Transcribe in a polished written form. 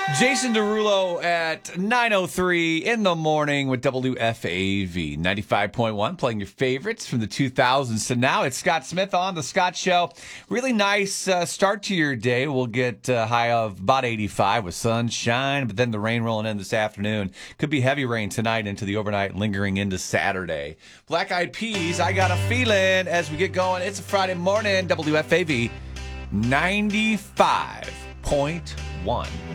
Jason Derulo at 9:03 in the morning with WFAV 95.1, playing your favorites from the 2000s to now. It's Scott Smith on The Scott Show. Really nice start to your day. We'll get a high of about 85 with sunshine, but then the rain rolling in this afternoon. Could be heavy rain tonight into the overnight, lingering into Saturday. Black Eyed Peas, I Got a Feeling as we get going. It's a Friday morning, WFAV 95.1.